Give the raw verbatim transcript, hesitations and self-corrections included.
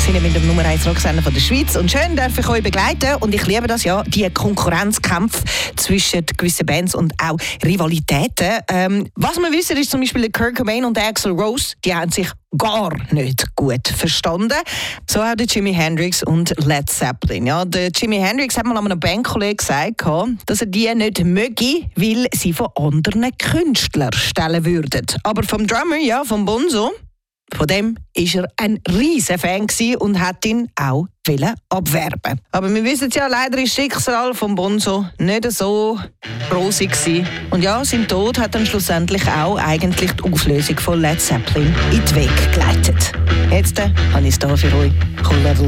sind wir mit dem Nummer eins Rocksender von der Schweiz und schön darf ich euch begleiten und ich liebe das ja, die Konkurrenzkämpfe zwischen gewissen Bands und auch Rivalitäten. Ähm, was wir wissen ist zum Beispiel Kurt Cobain und Axl Rose, die haben sich gar nicht gut verstanden. So auch der Jimi Hendrix und Led Zeppelin. Ja, der Jimi Hendrix hat mal an einem Bandkollegen gesagt, dass er die nicht möge, weil sie von anderen Künstlern stellen würden. Aber vom Drummer, ja, vom Bonzo, von dem war er ein riesen Fan und hat ihn auch abwerben. Aber wir wissen ja, leider ist das Schicksal von Bonzo nicht so rosig gewesen. Und ja, sein Tod hat dann schlussendlich auch eigentlich die Auflösung von Led Zeppelin in die Wege geleitet. Jetzt äh, habe ich es hier für euch.